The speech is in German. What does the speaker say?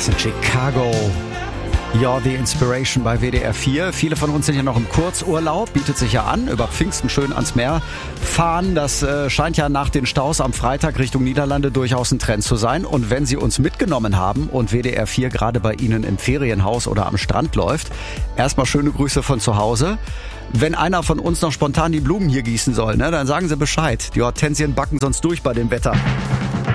Das sind Chicago. You're the Inspiration bei WDR 4. Viele von uns sind ja noch im Kurzurlaub, bietet sich ja an, über Pfingsten schön ans Meer fahren. Das scheint ja nach den Staus am Freitag Richtung Niederlande durchaus ein Trend zu sein. Und wenn Sie uns mitgenommen haben und WDR 4 gerade bei Ihnen im Ferienhaus oder am Strand läuft, erstmal schöne Grüße von zu Hause. Wenn einer von uns noch spontan die Blumen hier gießen soll, dann sagen Sie Bescheid. Die Hortensien backen sonst durch bei dem Wetter.